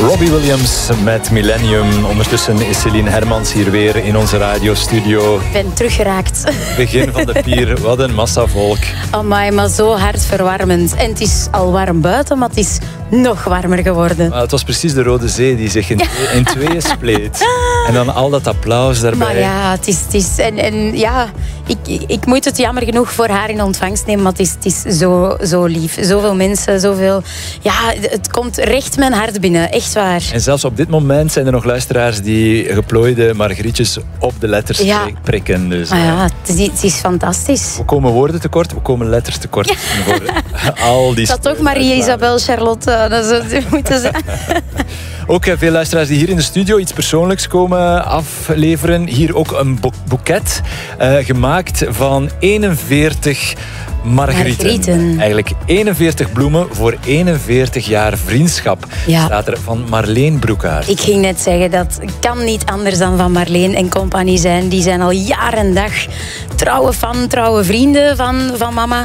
Robbie Williams met Millennium. Ondertussen is Celine Hermans hier weer in onze radiostudio. Ik ben teruggeraakt. Begin van de pier, wat een massa volk. Amai, maar zo hartverwarmend. En het is al warm buiten, maar het is nog warmer geworden. Maar het was precies de Rode Zee die zich in tweeën spleet. En dan al dat applaus daarbij. Maar ja, het is en ja, ik moet het jammer genoeg voor haar in ontvangst nemen, maar het is zo lief. Zoveel mensen, zoveel... Ja, het komt recht mijn hart binnen, echt waar. En zelfs op dit moment zijn er nog luisteraars die geplooide margrietjes op de letters prikken. Dus, ja, het is fantastisch. We komen woorden tekort, we komen letters tekort. Voor al die dat toch Marie-Isabel Charlotte, dat zou het moeten zijn. Ook veel luisteraars die hier in de studio iets persoonlijks komen afleveren. Hier ook een boeket gemaakt van 41 margrieten. Eigenlijk 41 bloemen voor 41 jaar vriendschap. Staat er van Marleen Broekhaert. Ik ging net zeggen, dat kan niet anders dan van Marleen en compagnie zijn. Die zijn al jaar en dag trouwe vrienden van mama.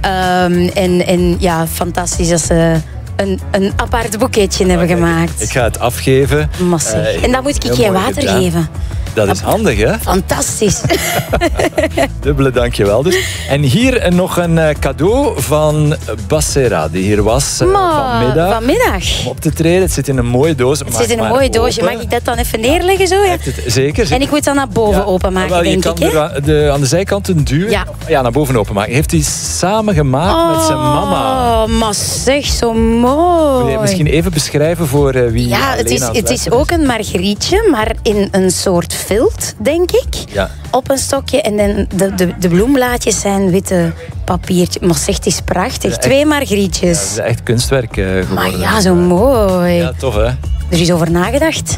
En ja, fantastisch dat ze een apart boeketje hebben gemaakt. Ik ga het afgeven. Massief. En dan moet ik geen water geven. Dat is handig, hè? Fantastisch. Dubbele dankjewel dus. En hier nog een cadeau van Bassera, die hier was vanmiddag. Vanmiddag. Om op te treden. Het zit in een mooie doos. Het zit in een mooie doosje. Mag ik dat dan even neerleggen zo? Ja? Zeker. En ik moet dan naar boven openmaken, denk ik. Je kan aan de zijkanten duwen. Ja, naar boven openmaken. Heeft hij samen gemaakt met zijn mama. Oh, maar zeg, zo mooi. Wil je misschien even beschrijven voor wie... Ja, het is ook een margrietje, maar in een soort vilt, denk ik. Ja. Op een stokje. En dan de bloemblaadjes zijn witte papiertje. Maar zeg, het is prachtig. 2 margrietjes. Ja, het is echt kunstwerk geworden. Maar ja, zo mooi. Ja, tof hè? Er is over nagedacht.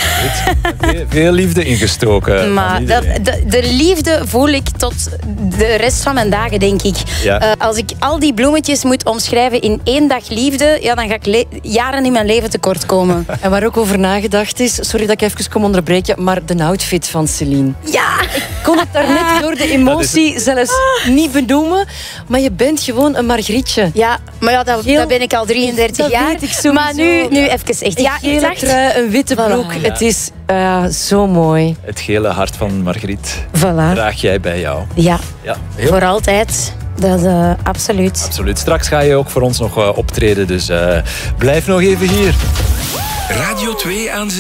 Veel liefde ingestoken. Maar de liefde voel ik tot de rest van mijn dagen, denk ik. Ja. Als ik al die bloemetjes moet omschrijven in 1 dag liefde, ja, dan ga ik jaren in mijn leven tekort komen. En waar ook over nagedacht is, sorry dat ik even kom onderbreken, maar de outfit van Celine. Ja! Ik kon het daarnet door de emotie zelfs niet benoemen, maar je bent gewoon een margrietje. Ja, maar ja, dat ben ik al 33 jaar. Weet ik sowieso. Maar nu even echt. Ja, een gele trui, een witte broek. Voilà. Het is zo mooi. Het gele hart van Margriet Voilà. draag jij bij jou. Ja, heel voor altijd. Dat is absoluut. Absoluut. Straks ga je ook voor ons nog optreden, dus blijf nog even hier. Radio 2 aan